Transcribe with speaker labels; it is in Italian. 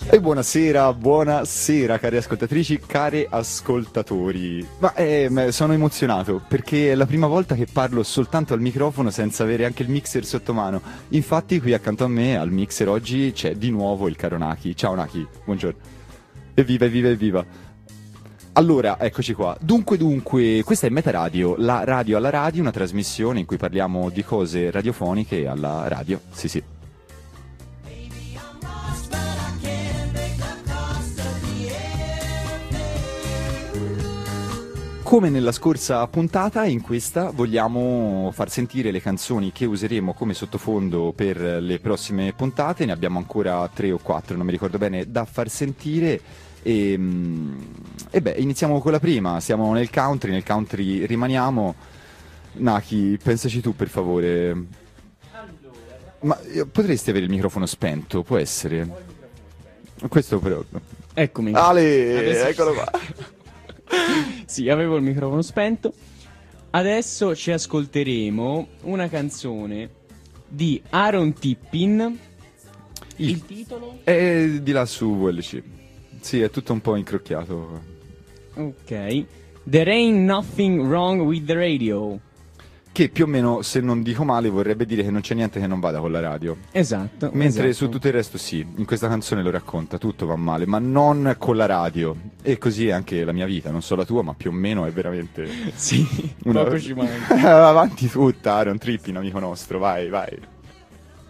Speaker 1: E buonasera cari ascoltatrici, cari ascoltatori. Ma sono emozionato perché è la prima volta che parlo soltanto al microfono senza avere anche il mixer sotto mano. Infatti qui accanto a me al mixer oggi c'è di nuovo il caro Naki. Ciao Naki, buongiorno. Evviva, evviva, evviva. Allora, eccoci qua. Dunque, questa è Meta Radio, la radio alla radio, una trasmissione in cui parliamo di cose radiofoniche alla radio. Sì, sì. Come nella scorsa puntata, in questa vogliamo far sentire le canzoni che useremo come sottofondo per le prossime puntate. Ne abbiamo ancora 3 o 4, non mi ricordo bene, da far sentire. E beh, iniziamo con la prima. Siamo nel country rimaniamo. Naki, pensaci tu per favore. Ma potresti avere il microfono spento, può essere? Questo però.
Speaker 2: Eccomi.
Speaker 1: Ale,
Speaker 2: Adesso
Speaker 1: eccolo qua.
Speaker 2: Sì, avevo il microfono spento. Adesso ci ascolteremo una canzone di Aaron Tippin. Il titolo?
Speaker 1: È di là su VLC. Sì, è tutto un po' incrocchiato.
Speaker 2: Ok. There ain't nothing wrong with the radio.
Speaker 1: Che più o meno, se non dico male, vorrebbe dire che non c'è niente che non vada con la radio.
Speaker 2: Esatto.
Speaker 1: Mentre
Speaker 2: esatto.
Speaker 1: su tutto il resto sì, in questa canzone lo racconta, tutto va male, ma non con la radio. E così è anche la mia vita, non so la tua, ma più o meno è veramente...
Speaker 2: Sì,
Speaker 1: una...
Speaker 2: poco ci manca.
Speaker 1: Avanti tutta, Aaron Trippin, amico nostro, vai, vai.